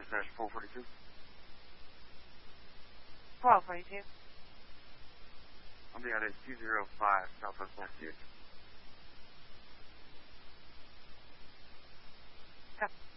442. 1242. I'll be out at 205 Southwest Latitude. Copy.